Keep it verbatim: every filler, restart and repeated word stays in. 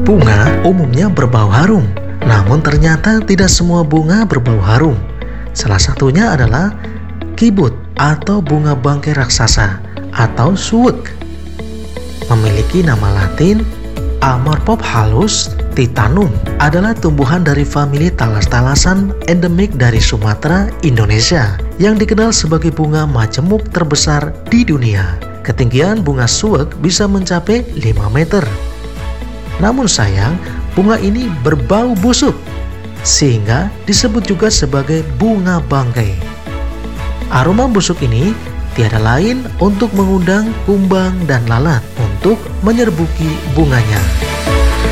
Bunga umumnya berbau harum, namun ternyata tidak semua bunga berbau harum. Salah satunya adalah kibut atau bunga bangkai raksasa atau suwek. Memiliki nama latin Amorphophalus titanum, adalah tumbuhan dari famili talas-talasan endemik dari Sumatera, Indonesia, yang dikenal sebagai bunga majemuk terbesar di dunia. Ketinggian bunga suwek bisa mencapai lima meter. Namun sayang, bunga ini berbau busuk, sehingga disebut juga sebagai bunga bangkai. Aroma busuk ini tiada lain untuk mengundang kumbang dan lalat untuk menyerbuki bunganya.